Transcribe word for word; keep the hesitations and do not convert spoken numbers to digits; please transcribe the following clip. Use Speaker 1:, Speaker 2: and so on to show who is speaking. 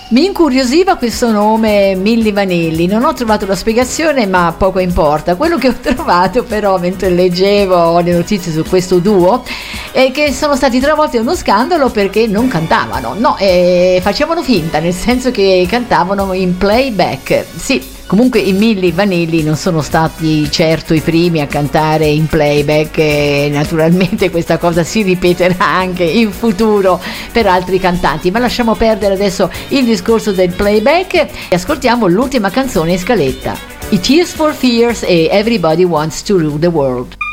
Speaker 1: Mi incuriosiva questo nome Milli Vanilli, non ho trovato la spiegazione ma poco importa. Quello che ho trovato però mentre leggevo le notizie su questo duo è che sono stati travolti da uno scandalo perché non cantavano, no, eh, facevano finta, nel senso che cantavano in playback. Sì, comunque i Milli Vanilli non sono stati certo i primi a cantare in playback e naturalmente questa cosa si ripeterà anche in futuro per altri cantanti, ma lasciamo perdere adesso il discorso del playback e ascoltiamo l'ultima canzone in scaletta, i Tears for Fears e Everybody Wants to Rule the World.